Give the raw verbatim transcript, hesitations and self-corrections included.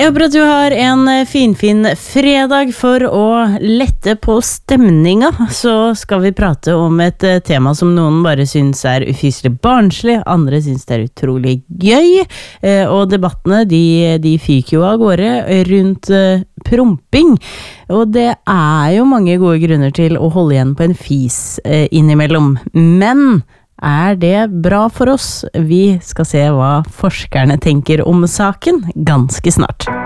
Jeg håper at du har en finfin fredag. For å lette på stemninga, så skal vi prate om et tema som noen bare synes er ufyselig barnslig, andre synes det er utrolig gøy, og debattene de, de fyker jo av gårde rundt promping, og det er jo mange gode grunner til å holde igjen på en fis innimellom, men er det bra for oss? Vi skal se hva forskerne tenker om saken ganske snart.